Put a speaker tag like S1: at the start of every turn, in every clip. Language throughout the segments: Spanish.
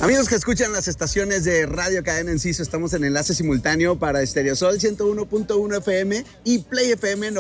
S1: Amigos que escuchan las estaciones de Radio Cadena Enciso, estamos en enlace simultáneo para Estereosol 101.1 FM y Play FM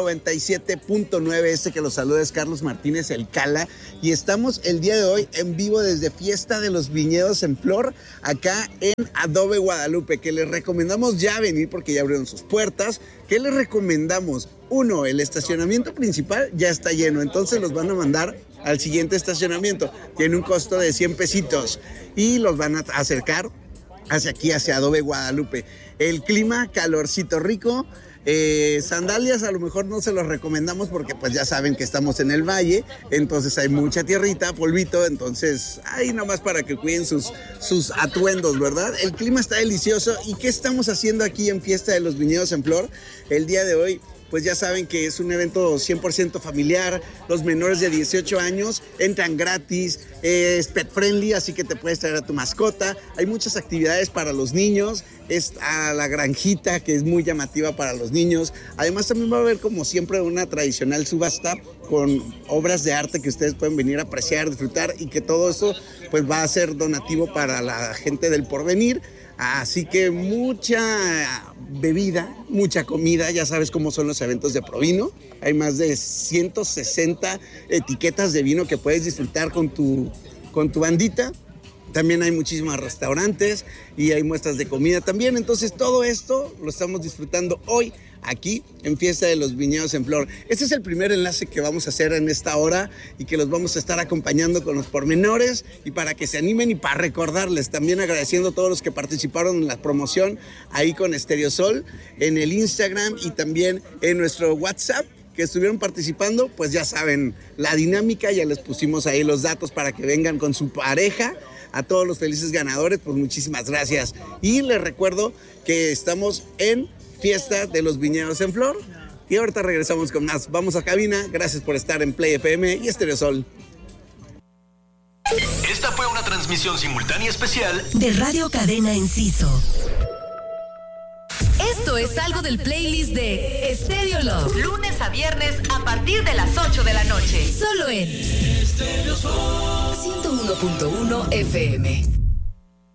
S1: 97.9. Este que los saluda es Carlos Martínez, el Cala, y estamos el día de hoy en vivo desde Fiesta de los Viñedos en Flor, acá en Adobe Guadalupe, que les recomendamos ya venir porque ya abrieron sus puertas. ¿Qué les recomendamos? Uno, el estacionamiento principal ya está lleno, entonces los van a mandar al siguiente estacionamiento. Tiene un costo de 100 pesitos y los van a acercar hacia aquí, hacia Adobe Guadalupe. El clima, calorcito rico. Sandalias a lo mejor no se los recomendamos porque pues ya saben que estamos en el valle, entonces hay mucha tierrita, polvito, entonces ahí nomás para que cuiden sus atuendos, ¿verdad? El clima está delicioso. ¿Y qué estamos haciendo aquí en Fiesta de los Viñedos en Flor? El día de hoy pues ya saben que es un evento 100% familiar. Los menores de 18 años entran gratis, es pet friendly, así que te puedes traer a tu mascota. Hay muchas actividades para los niños, es a la granjita que es muy llamativa para los niños. Además también va a haber como siempre una tradicional subasta con obras de arte que ustedes pueden venir a apreciar, disfrutar, y que todo eso pues va a ser donativo para la gente del Porvenir. Así que mucha bebida, mucha comida, ya sabes cómo son los eventos de Provino. Hay más de 160 etiquetas de vino que puedes disfrutar con tu bandita. También hay muchísimos restaurantes y hay muestras de comida también. Entonces todo esto lo estamos disfrutando hoy aquí en Fiesta de los Viñedos en Flor. Este es el primer enlace que vamos a hacer en esta hora y que los vamos a estar acompañando con los pormenores y para que se animen y para recordarles, también agradeciendo a todos los que participaron en la promoción ahí con Estereosol en el Instagram y también en nuestro WhatsApp, que estuvieron participando. Pues ya saben la dinámica, ya les pusimos ahí los datos para que vengan con su pareja. A todos los felices ganadores, pues muchísimas gracias. Y les recuerdo que estamos en Fiesta de los Viñedos en Flor. Y ahorita regresamos con más. Vamos a cabina. Gracias por estar en Play FM y Estereosol.
S2: Esta fue una transmisión simultánea especial
S3: de Radio Cadena Enciso. Esto es algo del playlist de Stereo Love.
S4: Lunes a viernes a partir de las 8 de la noche.
S3: Solo en 101.1 FM.